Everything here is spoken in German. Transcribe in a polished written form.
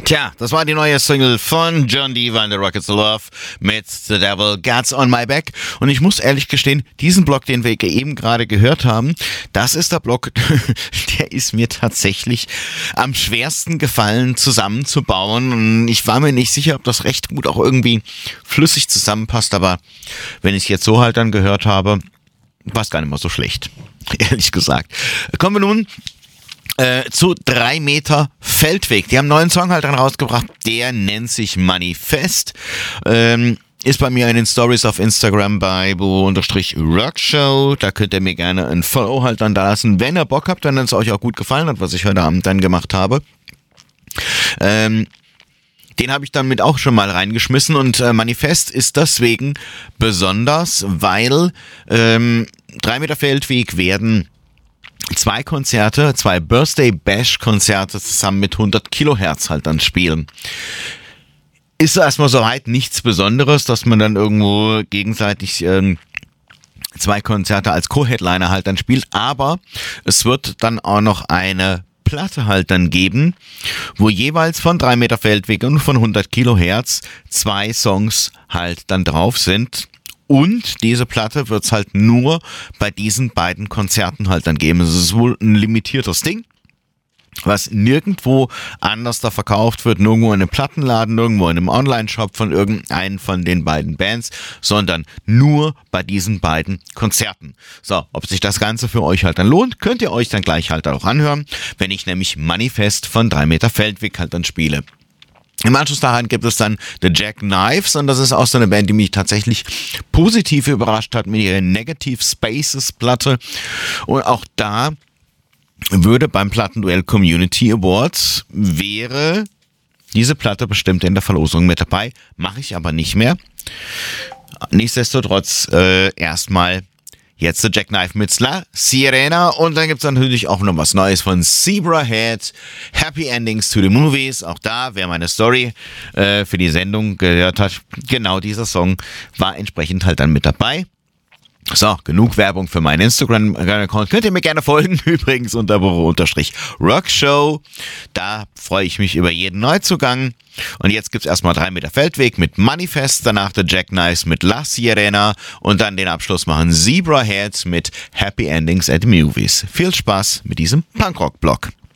Tja, das war die neue Single von John Diva and the Rockets of Love mit The Devil Gets on My Back. Und ich muss ehrlich gestehen, diesen Block, den wir eben gerade gehört haben, das ist der Block, der ist mir tatsächlich am schwersten gefallen zusammenzubauen. Und ich war mir nicht sicher, ob das recht gut auch irgendwie flüssig zusammenpasst. Aber wenn ich es jetzt so halt dann gehört habe, war es gar nicht mal so schlecht, ehrlich gesagt. Kommen wir nun zu 3 Meter Feldweg. Die haben einen neuen Song halt dann rausgebracht, der nennt sich Manifest. Ist bei mir in den Stories auf Instagram bei bo_rockshow. Da könnt ihr mir gerne ein Follow halt dann da lassen, wenn ihr Bock habt, wenn es euch auch gut gefallen hat, was ich heute Abend dann gemacht habe. Den habe ich dann mit auch schon mal reingeschmissen und Manifest ist deswegen besonders, weil 3 Meter Feldweg werden 2 Konzerte, 2 Birthday Bash Konzerte zusammen mit 100 Kilohertz halt dann spielen. Ist erstmal soweit nichts Besonderes, dass man dann irgendwo gegenseitig 2 Konzerte als Co-Headliner halt dann spielt, aber es wird dann auch noch eine Platte halt dann geben, wo jeweils von 3 Meter Feldweg und von 100 Kilohertz 2 Songs halt dann drauf sind. Und diese Platte wird es halt nur bei diesen beiden Konzerten halt dann geben. Es ist wohl ein limitiertes Ding, was nirgendwo anders da verkauft wird, nirgendwo in einem Plattenladen, nirgendwo in einem Online-Shop von irgendeinen von den beiden Bands, sondern nur bei diesen beiden Konzerten. So, ob sich das Ganze für euch halt dann lohnt, könnt ihr euch dann gleich halt auch anhören, wenn ich nämlich Manifest von 3 Meter Feldweg halt dann spiele. Im Anschluss daran gibt es dann The Jackknives und das ist auch so eine Band, die mich tatsächlich positiv überrascht hat mit ihrer Negative Spaces Platte. Und auch da würde beim Plattenduell Community Awards wäre diese Platte bestimmt in der Verlosung mit dabei. Mache ich aber nicht mehr. Nichtsdestotrotz erstmal jetzt The Jackknife mit La Sirena und dann gibt es natürlich auch noch was Neues von Zebrahead, Happy Endings to the Movies. Auch da, wer meine Story für die Sendung gehört hat, genau dieser Song war entsprechend halt dann mit dabei. So, genug Werbung für meinen Instagram-Account. Könnt ihr mir gerne folgen, übrigens unter bo_rockshow. Da freue ich mich über jeden Neuzugang. Und jetzt gibt's erstmal 3 Meter Feldweg mit Manifest, danach The Jackknives mit La Sirena und dann den Abschluss machen Zebrahead mit Happy Endings at the Movies. Viel Spaß mit diesem Punkrock-Blog.